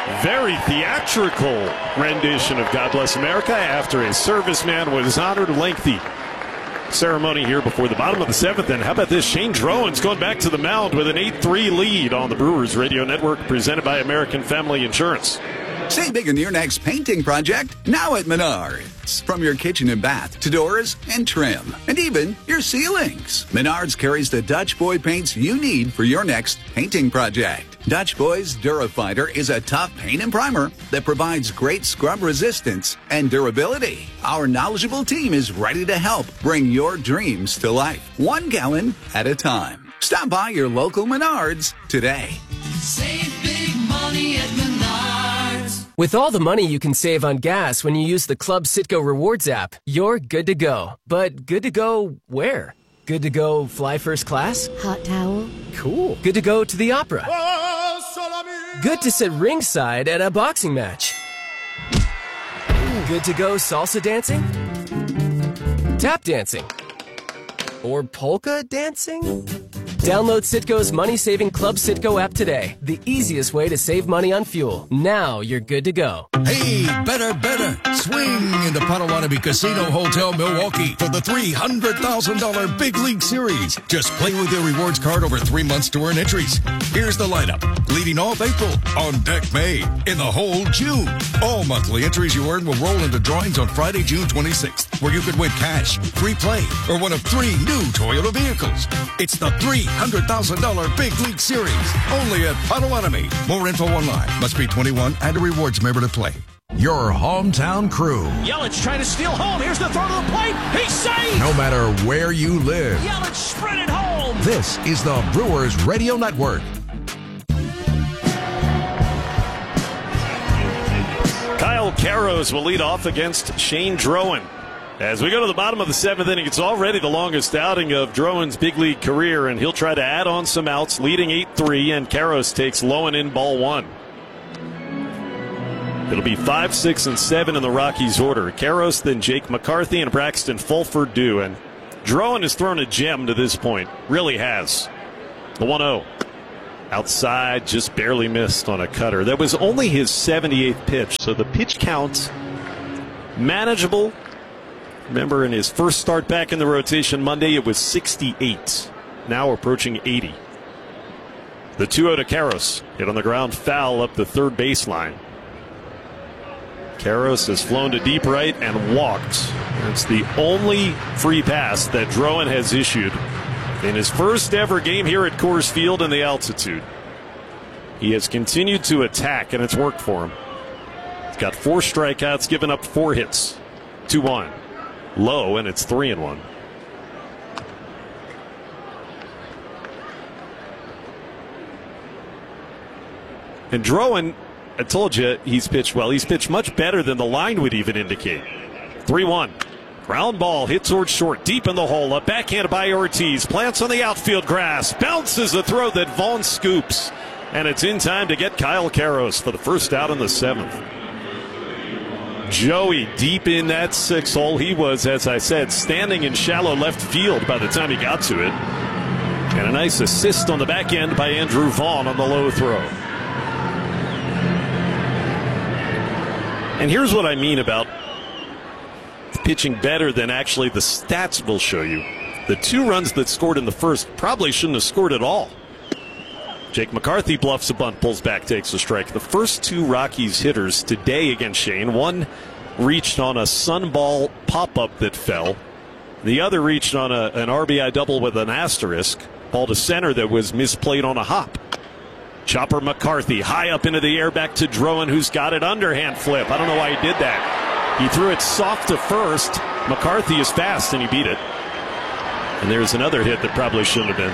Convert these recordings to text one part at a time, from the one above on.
Very theatrical rendition of God Bless America after a serviceman was honored. Lengthy ceremony here before the bottom of the seventh. And how about this? Shane Drowan's going back to the mound with an 8-3 lead on the Brewers Radio Network, presented by American Family Insurance. Save big on your next painting project now at Menards. From your kitchen and bath to doors and trim, and even your ceilings. Menards carries the Dutch Boy paints you need for your next painting project. Dutch Boy's Durafighter is a tough paint and primer that provides great scrub resistance and durability. Our knowledgeable team is ready to help bring your dreams to life, 1 gallon at a time. Stop by your local Menards today. Save big money at Menards. With all the money you can save on gas when you use the Club Citgo Rewards app, you're good to go. But good to go where? Good to go fly first class? Hot towel? Cool. Good to go to the opera? Good to sit ringside at a boxing match? Good to go salsa dancing? Tap dancing? Or polka dancing? Download Citgo's money-saving Club Citgo app today. The easiest way to save money on fuel. Now you're good to go. Hey, better. Swing into Potawatomi Casino Hotel Milwaukee for the $300,000 Big League Series. Just play with your rewards card over 3 months to earn entries. Here's the lineup. Leading off April, on deck May, in the whole June. All monthly entries you earn will roll into drawings on Friday, June 26th, where you could win cash, free play, or one of 3 new Toyota vehicles. It's the $300,000 Big League Series, only at Potawatomi. More info online. Must be 21 and a rewards member to play. Your hometown crew. Yelich trying to steal home. Here's the throw to the plate. He's safe. No matter where you live. Yelich sprinted home. This is the Brewers Radio Network. Kyle Karros will lead off against Shane Drowan. As we go to the bottom of the seventh inning, it's already the longest outing of Drowan's big league career, and he'll try to add on some outs, leading 8-3, and Karros takes low and in ball 1. It'll be 5, 6, and 7 in the Rockies order. Karros, then Jake McCarthy, and Braxton Fulford do. And Drowan has thrown a gem to this point. Really has. The 1-0. Outside, just barely missed on a cutter. That was only his 78th pitch, so the pitch count manageable. Remember, in his first start back in the rotation Monday, it was 68. Now approaching 80. The 2-0 to Karros. Hit on the ground, foul up the third baseline. Karros has flown to deep right and walked. It's the only free pass that Drowan has issued in his first ever game here at Coors Field in the altitude. He has continued to attack, and it's worked for him. He's got 4 strikeouts, given up 4 hits. 2-1. Low, and it's 3-1. And Drowan, I told you he's pitched well. He's pitched much better than the line would even indicate. 3-1. Ground ball hit towards short, deep in the hole. A backhand by Ortiz. Plants on the outfield grass. Bounces a throw that Vaughn scoops. And it's in time to get Kyle Karros for the first out in the 7th. Joey deep in that 6 hole. He was, as I said, standing in shallow left field by the time he got to it. And a nice assist on the back end by Andrew Vaughn on the low throw. And here's what I mean about pitching better than actually the stats will show you. The 2 runs that scored in the first probably shouldn't have scored at all. Jake McCarthy bluffs a bunt, pulls back, takes a strike. The first 2 Rockies hitters today against Shane, one reached on a sunball pop-up that fell. The other reached on an RBI double with an asterisk. Ball to center that was misplayed on a hop. Chopper McCarthy high up into the air, back to Drowan, who's got it. Underhand flip. I don't know why he did that. He threw it soft to first. McCarthy is fast, and he beat it. And there's another hit that probably shouldn't have been.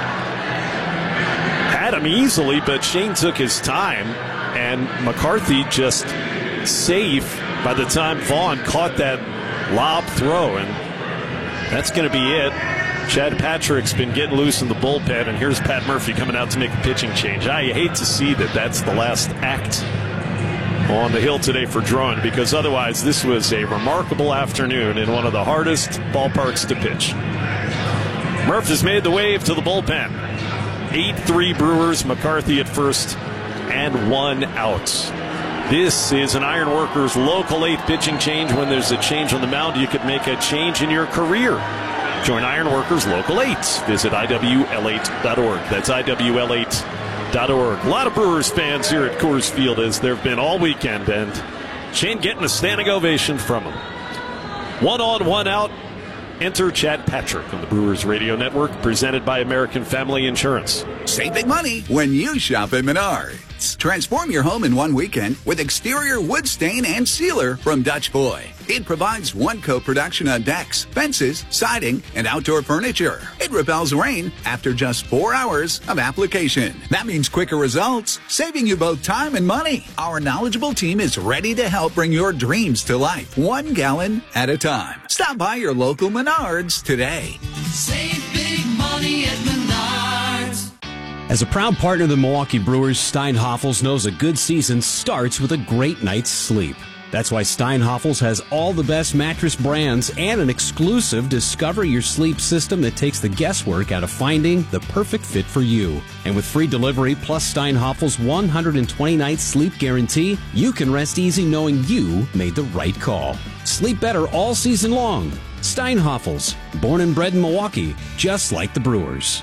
Had him easily, but Shane took his time, and McCarthy just safe by the time Vaughn caught that lob throw, and that's going to be it. Chad Patrick's been getting loose in the bullpen, and here's Pat Murphy coming out to make a pitching change. I hate to see that that's the last act on the hill today for Drowan, because otherwise this was a remarkable afternoon in one of the hardest ballparks to pitch. Murph has made the wave to the bullpen. 8-3 Brewers, McCarthy at first, and 1 out. This is an Ironworkers Local 8 pitching change. When there's a change on the mound, you could make a change in your career. Join Ironworkers Local 8. Visit IWL8.org. That's IWL8.org. A lot of Brewers fans here at Coors Field, as there have been all weekend, and Shane getting a standing ovation from him. 1 on, 1 out. Enter Chad Patrick on the Brewers Radio Network, presented by American Family Insurance. Save big money when you shop at Menards. Transform your home in one weekend with exterior wood stain and sealer from Dutch Boy. It provides one-coat protection on decks, fences, siding, and outdoor furniture. It repels rain after just 4 hours of application. That means quicker results, saving you both time and money. Our knowledgeable team is ready to help bring your dreams to life, 1 gallon at a time. Stop by your local Menards today. Save big money at Menards. As a proud partner of the Milwaukee Brewers, Steinhoffels knows a good season starts with a great night's sleep. That's why Steinhoffels has all the best mattress brands and an exclusive Discover Your Sleep system that takes the guesswork out of finding the perfect fit for you. And with free delivery plus Steinhoffels' 120-night sleep guarantee, you can rest easy knowing you made the right call. Sleep better all season long. Steinhoffels, born and bred in Milwaukee, just like the Brewers.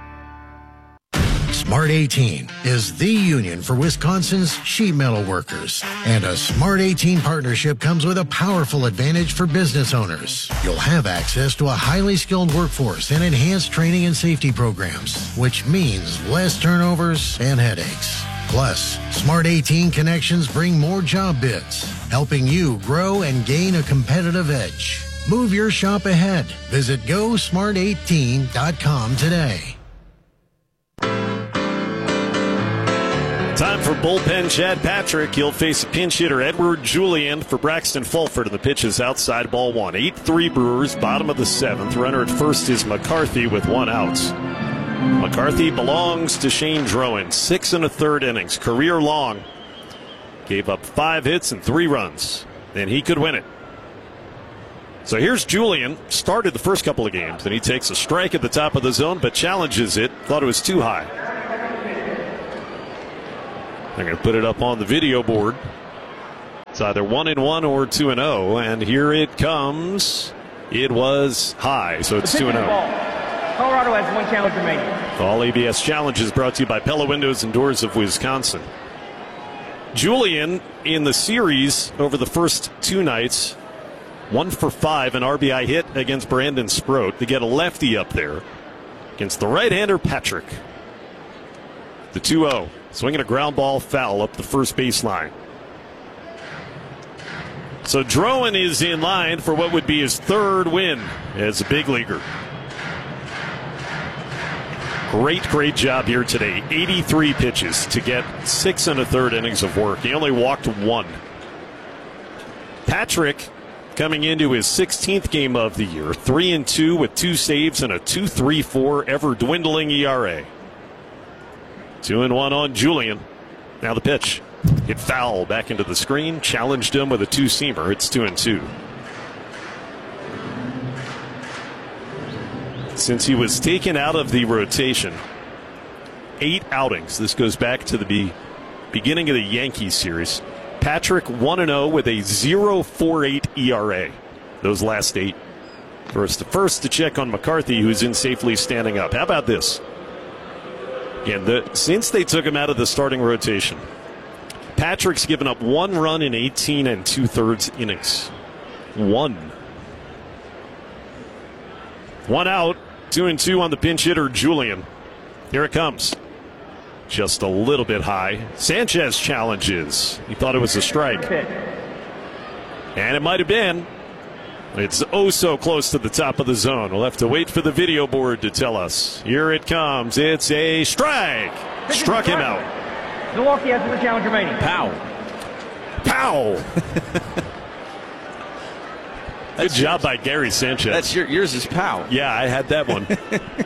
Smart 18 is the union for Wisconsin's sheet metal workers. And a Smart 18 partnership comes with a powerful advantage for business owners. You'll have access to a highly skilled workforce and enhanced training and safety programs, which means less turnovers and headaches. Plus, Smart 18 connections bring more job bids, helping you grow and gain a competitive edge. Move your shop ahead. Visit GoSmart18.com today. Time for bullpen Chad Patrick. He'll face a pinch hitter, Edward Julian, for Braxton Fulford, and the pitch is outside, ball 1. 8-3 Brewers, bottom of the 7th. Runner at first is McCarthy with 1 out. McCarthy belongs to Shane Drowan. 6 1/3 innings, career long. Gave up 5 hits and 3 runs, and he could win it. So here's Julian. Started the first couple of games, and he takes a strike at the top of the zone, but challenges it. Thought it was too high. They're going to put it up on the video board. It's either 1-1 or 2-0, and here it comes. It was high, so it's 2-0. Colorado has 1 challenge remaining. All ABS challenges brought to you by Pella Windows and Doors of Wisconsin. Julian in the series over the first 2 nights, 1 for 5, an RBI hit against Brandon Sproat to get a lefty up there against the right-hander Patrick. The 2-0. Swinging a ground ball foul up the first baseline. So Drowan is in line for what would be his 3rd win as a big leaguer. Great job here today. 83 pitches to get 6 1/3 innings of work. He only walked 1. Patrick coming into his 16th game of the year, 3-2 with 2 saves and a 2.34 ever dwindling ERA. 2-1 on Julian. Now the pitch. Hit foul back into the screen. Challenged him with a 2-seamer. It's 2-2. Since he was taken out of the rotation, 8 outings. This goes back to the beginning of the Yankees series. Patrick 1-0 with a 0.48 ERA. Those last 8. First to check on McCarthy, who's in safely standing up. How about this? Again, since they took him out of the starting rotation, Patrick's given up 1 run in 18 2/3 innings. 1 out, 2-2 on the pinch hitter, Julian. Here it comes. Just a little bit high. Sanchez challenges. He thought it was a strike. And it might have been. It's oh so close to the top of the zone. We'll have to wait for the video board to tell us. Here it comes. It's a strike. Struck him out. Milwaukee has 1 challenge remaining. Pow. Good job by Gary Sanchez. That's yours is pow. Yeah, I had that one.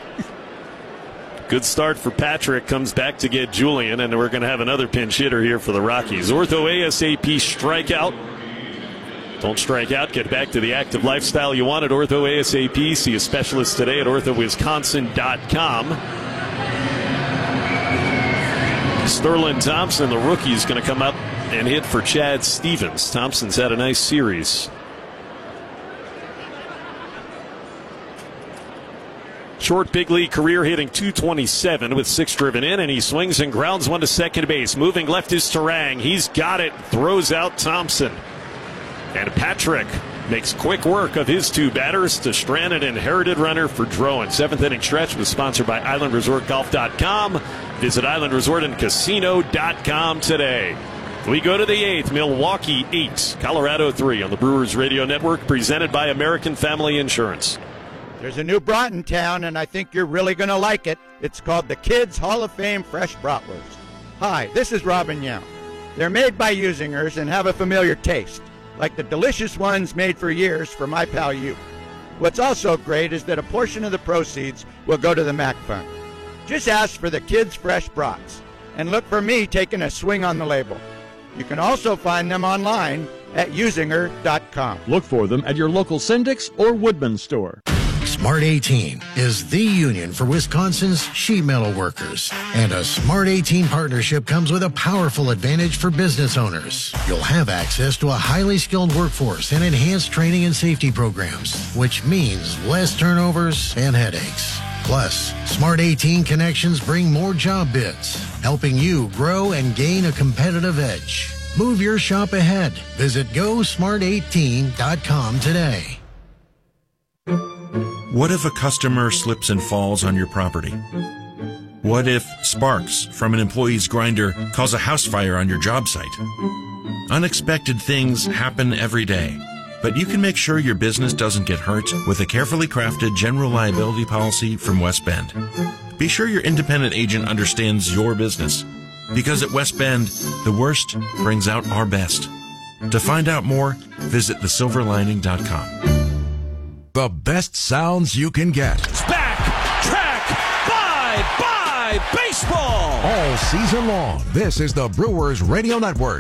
Good start for Patrick. Comes back to get Julian, and we're going to have another pinch hitter here for the Rockies. Ortho ASAP strikeout. Don't strike out. Get back to the active lifestyle you want at Ortho ASAP. See a specialist today at orthowisconsin.com. Sterling Thompson, the rookie, is going to come up and hit for Chad Stevens. Thompson's had a nice series. Short big league career hitting .227 with 6 driven in, and he swings and grounds one to second base. Moving left is Turang. He's got it. Throws out Thompson. And Patrick makes quick work of his 2 batters to strand an inherited runner for Drowan. 7th inning stretch was sponsored by IslandResortGolf.com. Visit IslandResortAndCasino.com today. We go to the 8th. Milwaukee 8, Colorado 3 on the Brewers Radio Network, presented by American Family Insurance. There's a new brat in town, and I think you're really going to like it. It's called the Kids Hall of Fame Fresh Bratwurst. Hi, this is Robin Young. They're made by Usingers and have a familiar taste, like the delicious ones made for years for my pal you. What's also great is that a portion of the proceeds will go to the MAC Fund. Just ask for the Kids Fresh Brats, and look for me taking a swing on the label. You can also find them online at usinger.com. Look for them at your local Syndic's or Woodman store. Smart 18 is the union for Wisconsin's sheet metal workers. And a Smart 18 partnership comes with a powerful advantage for business owners. You'll have access to a highly skilled workforce and enhanced training and safety programs, which means less turnovers and headaches. Plus, Smart 18 connections bring more job bids, helping you grow and gain a competitive edge. Move your shop ahead. Visit GoSmart18.com today. What if a customer slips and falls on your property? What if sparks from an employee's grinder cause a house fire on your job site? Unexpected things happen every day, but you can make sure your business doesn't get hurt with a carefully crafted general liability policy from West Bend. Be sure your independent agent understands your business, because at West Bend, the worst brings out our best. To find out more, visit thesilverlining.com. The best sounds you can get. It's back, track, bye, baseball. All season long. This is the Brewers Radio Network.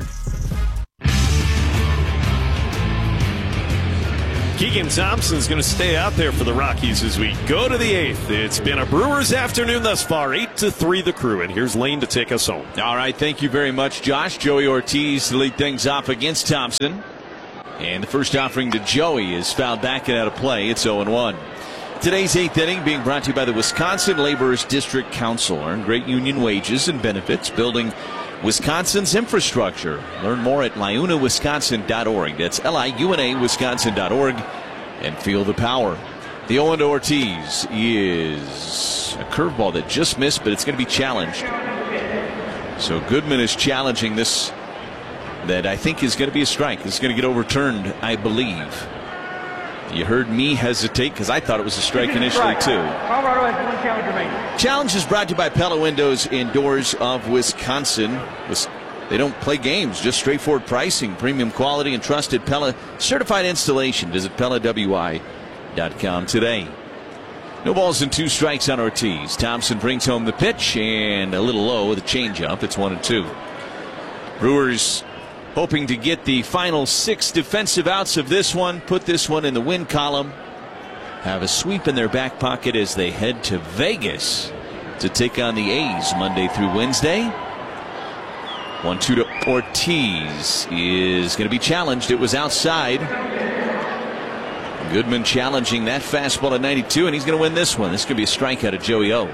Keegan Thompson's going to stay out there for the Rockies as we go to the 8th. It's been a Brewers afternoon thus far, 8-3 the Crew, and here's Lane to take us home. All right, thank you very much, Josh. Joey Ortiz to lead things off against Thompson. And the first offering to Joey is fouled back and out of play. It's 0-1. Today's 8th inning being brought to you by the Wisconsin Laborers District Council. Earn great union wages and benefits, building Wisconsin's infrastructure. Learn more at liunawisconsin.org. That's liunawisconsin.org. And feel the power. The 0-1 to Ortiz is a curveball that just missed, but it's going to be challenged. So Goodman is challenging this. That I think is going to be a strike. It's going to get overturned, I believe. You heard me hesitate because I thought it was a strike initially, too. Colorado has 1 challenge remaining. Challenge is brought to you by Pella Windows and Doors of Wisconsin. They don't play games, just straightforward pricing, premium quality, and trusted Pella certified installation. Visit PellaWI.com today. No balls and 2 strikes on Ortiz. Thompson brings home the pitch and a little low with a changeup. It's 1-2. Brewers hoping to get the final 6 defensive outs of this one, put this one in the win column, have a sweep in their back pocket as they head to Vegas to take on the A's Monday through Wednesday. 1-2 to Ortiz is going to be challenged. It was outside. Goodman challenging that fastball at 92, and he's going to win this one. This could be a strikeout of Joey O.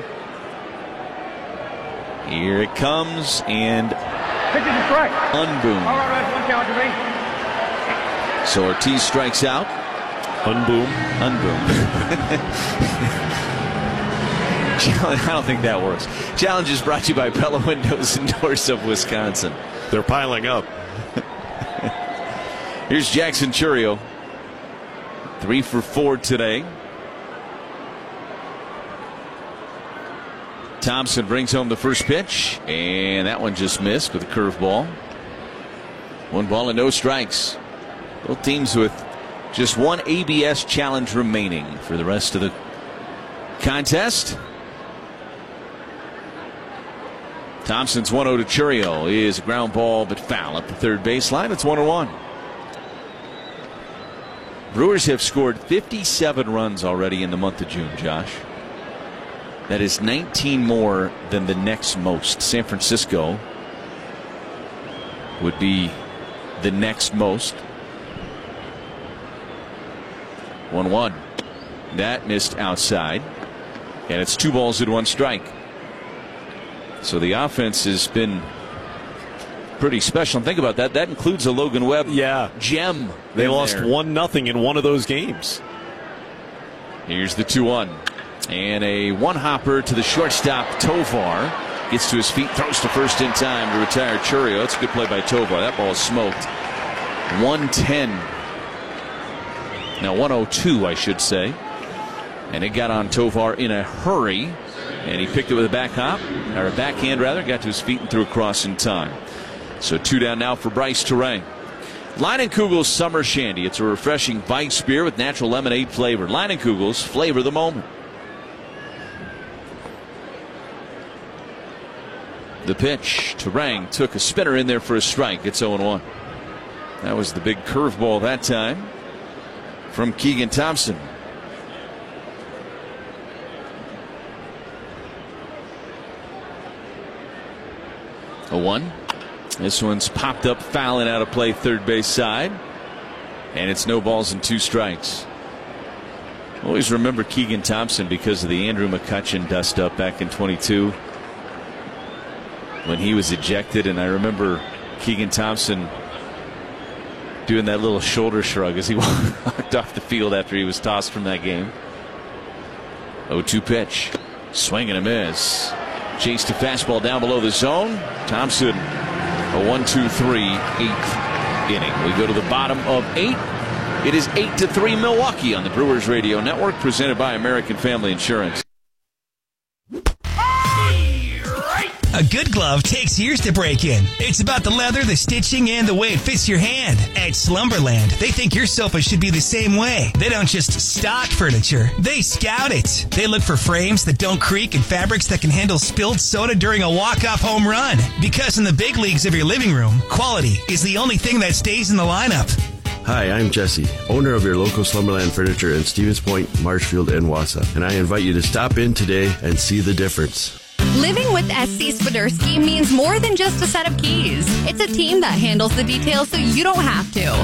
Here it comes, and Unboom. Colorado has 1 challenge remaining. So Ortiz strikes out. Unboom. I don't think that works. Challenge is brought to you by Pella Windows and Doors of Wisconsin. They're piling up. Here's Jackson Chourio. 3 for 4 today. Thompson brings home the first pitch, and that one just missed with a curveball. 1 ball and no strikes. Both teams with just 1 ABS challenge remaining for the rest of the contest. Thompson's 1-0 to Chourio is a ground ball but foul up the third baseline. It's 1-1. Brewers have scored 57 runs already in the month of June, Josh. That is 19 more than the next most. San Francisco would be the next most. 1-1. That missed outside. And it's 2 balls and 1 strike. So the offense has been pretty special. And think about that. That includes a Logan Webb gem. They lost 1-0 in one of those games. Here's the 2-1. And a one-hopper to the shortstop, Tovar. Gets to his feet, throws to first in time to retire Chourio. That's a good play by Tovar. That ball is smoked. 110. Now 102, I should say. And it got on Tovar in a hurry. And he picked it with a backhand rather. Got to his feet and threw across in time. So 2 down now for Bryce Terang. Leinenkugel's Summer Shandy. It's a refreshing Weiss beer with natural lemonade flavor. Leinenkugel's, flavor the moment. The pitch. Terang took a spinner in there for a strike. It's 0-1. That was the big curveball that time from Keegan Thompson. 0-1. This one's popped up, fouling out of play, third base side. And it's no balls and 2 strikes. Always remember Keegan Thompson because of the Andrew McCutchen dust up back in 22 when he was ejected. And I remember Keegan Thompson doing that little shoulder shrug as he walked off the field after he was tossed from that game. 0-2 pitch. Swing and a miss. Chased a fastball down below the zone. Thompson, a 1-2-3, 8th inning. We go to the bottom of 8. It is 8-3 Milwaukee on the Brewers Radio Network, presented by American Family Insurance. A good glove takes years to break in. It's about the leather, the stitching, and the way it fits your hand. At Slumberland, they think your sofa should be the same way. They don't just stock furniture, they scout it. They look for frames that don't creak and fabrics that can handle spilled soda during a walk-off home run. Because in the big leagues of your living room, quality is the only thing that stays in the lineup. Hi, I'm Jesse, owner of your local Slumberland Furniture in Stevens Point, Marshfield, and Wausau. And I invite you to stop in today and see the difference. Living with SC Swiderski means more than just a set of keys. It's a team that handles the details so you don't have to.